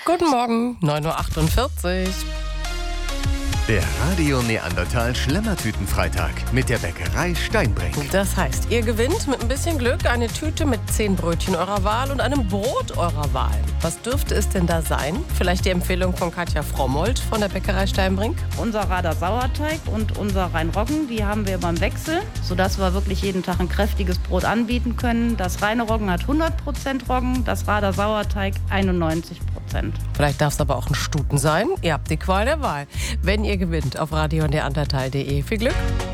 Guten Morgen, 9.48 Uhr. Der Radio Neandertal Schlemmertütenfreitag mit der Bäckerei Steinbrink. Das heißt, ihr gewinnt mit ein bisschen Glück eine Tüte mit 10 Brötchen eurer Wahl und einem Brot eurer Wahl. Was dürfte es denn da sein? Vielleicht die Empfehlung von Katja Frommold von der Bäckerei Steinbrink? Unser Rader Sauerteig und unser Rheinroggen, die haben wir immer im Wechsel, sodass wir wirklich jeden Tag ein kräftiges Brot anbieten können. Das reine Roggen hat 100% Roggen, das Rader Sauerteig 91%. Vielleicht darf es aber auch ein Stuten sein. Ihr habt die Qual der Wahl. Wenn ihr gewinnt auf radioneandertal.de. Viel Glück!